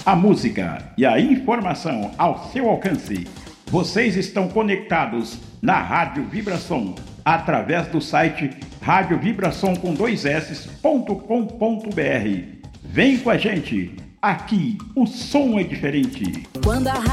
A música e a informação ao seu alcance. Vocês estão conectados na Rádio Vibração através do site radiovibração.com.br. Vem com a gente, aqui o som é diferente. Quando a